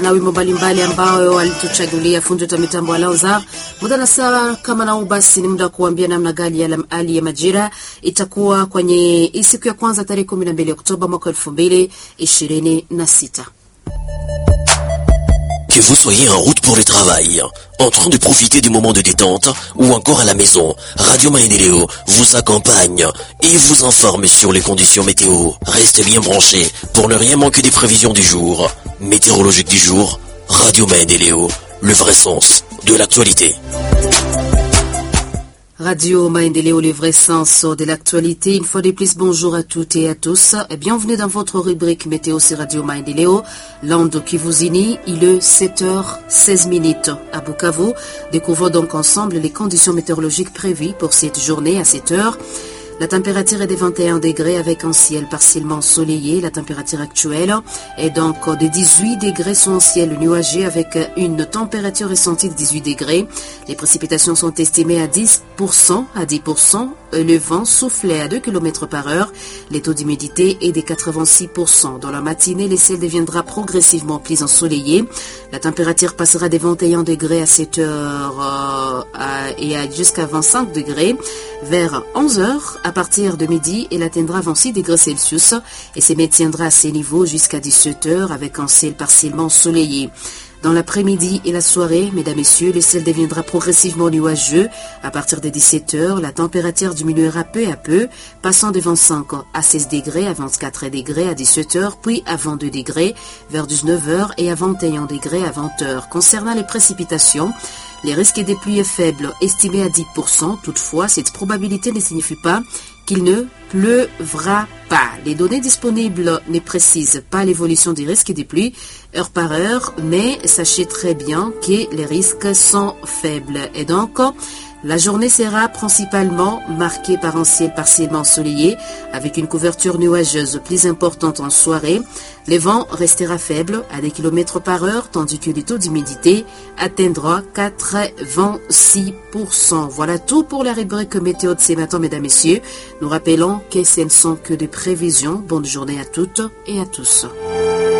na wimbo mbalimbali ambao walituchagulia fundi wa mitambo Alauza. Muda na saa kama nao basi ni muda kuambia namna gani ya hali ya majira itakuwa kwenye siku ya kwanza tarehe 12 Oktoba mwaka 2026. Que vous soyez en route pour le travail, en train de profiter du moment de détente ou encore à la maison, Radio Maendeleo vous accompagne et vous informe sur les conditions météo. Restez bien branchés pour ne rien manquer des prévisions du jour. Météorologique du jour, Radio Maendeleo, le vrai sens de l'actualité. Radio Maendeleo, le vrai sens de l'actualité. Une fois de plus, bonjour à toutes et à tous. Et bienvenue dans votre rubrique météo sur Radio Maendeleo. L'onde qui vous unit, il est 7h16 à Bukavu. Découvrons donc ensemble les conditions météorologiques prévues pour cette journée à 7h. La température est de 21 degrés avec un ciel partiellement ensoleillé. La température actuelle est donc de 18 degrés sous un ciel nuageux avec une température ressentie de 18 degrés. Les précipitations sont estimées à 10%. Le vent soufflait à 2 km par heure. Le taux d'humidité est de 86%. Dans la matinée, le ciel deviendra progressivement plus ensoleillé. La température passera de 21 degrés à 7 heures et jusqu'à 25 degrés. Vers 11 heures, à partir de midi, elle atteindra 26 degrés Celsius et se maintiendra à ces niveaux jusqu'à 17 heures avec un ciel partiellement ensoleillé. Dans l'après-midi et la soirée, mesdames et messieurs, le ciel deviendra progressivement nuageux. À partir de 17 heures, la température diminuera peu à peu, passant de 25 à 16 degrés, à 24 degrés à 17 heures, puis à 22 degrés vers 19 heures et à 21 degrés à 20 heures. Concernant les précipitations, les risques des pluies est faible, estimé à 10%. Toutefois, cette probabilité ne signifie pas qu'il ne pleuvra pas. Les données disponibles ne précisent pas l'évolution des risques des pluies heure par heure, mais sachez très bien que les risques sont faibles. Et donc, la journée sera principalement marquée par un ciel partiellement ensoleillé avec une couverture nuageuse plus importante en soirée. Le vent restera faible à 2 km par heure tandis que le taux d'humidité atteindra 86%. Voilà tout pour la rubrique météo de ce matin, mesdames et messieurs. Nous rappelons que ce ne sont que des prévisions. Bonne journée à toutes et à tous.